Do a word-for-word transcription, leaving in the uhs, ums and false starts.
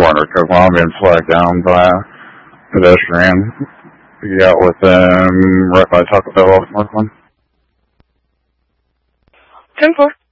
corner because while I'm being flagged down by a pedestrian, you got with them right by Taco Bell off Northland. ten four.